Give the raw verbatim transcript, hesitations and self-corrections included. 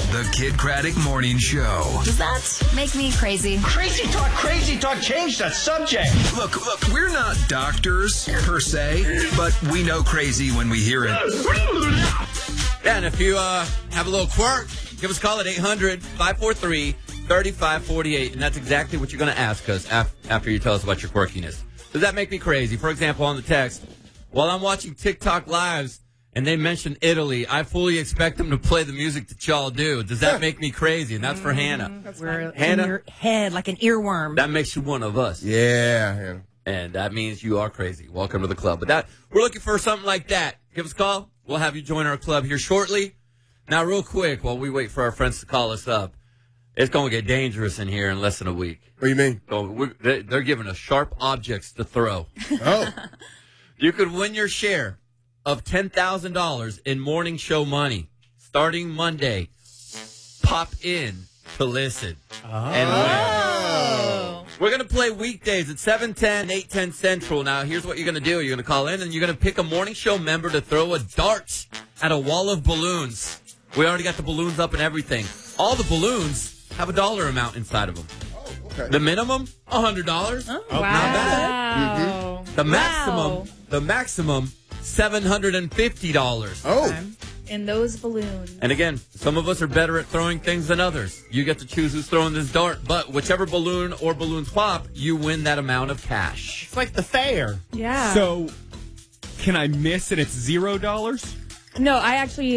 The Kid Craddock Morning Show. Does that make me crazy? Crazy talk, crazy talk. Change that subject. Look, look, we're not doctors, per se, but we know crazy when we hear it. Yeah, and if you uh, have a little quirk, give us a call at eight hundred, five four three, three five four eight, and that's exactly what you're going to ask us af- after you tell us about your quirkiness. Does that make me crazy? For example, on the text, while I'm watching TikTok lives and they mention Italy, I fully expect them to play the music that y'all do. Does that make me crazy? And that's for Hannah. That's We're Hannah, in your head like an earworm. that makes you one of us. Yeah, Hannah. And that means you are crazy. Welcome to the club. But that we're looking for something like that. Give us a call. We'll have you join our club here shortly. Now, real quick, while we wait for our friends to call us up, it's going to get dangerous in here in less than a week. What do you mean? So we're, they- they're giving us sharp objects to throw. Oh. You could win your share of ten thousand dollars in morning show money starting Monday. Pop in to listen and win. We're going to play weekdays at seven ten, eight ten Central. Now, here's what you're going to do. You're going to call in, and you're going to pick a morning show member to throw a dart at a wall of balloons. We already got the balloons up and everything. All the balloons have a dollar amount inside of them. Oh, okay. The minimum, one hundred dollars. Oh, Not bad. Mm-hmm. The maximum, Wow. the maximum, seven hundred fifty dollars. Oh. In those balloons. And again, some of us are better at throwing things than others. You get to choose who's throwing this dart, but whichever balloon or balloons pop, you win that amount of cash. It's like the fair. Yeah. So, can I miss and it's zero dollars? No, I actually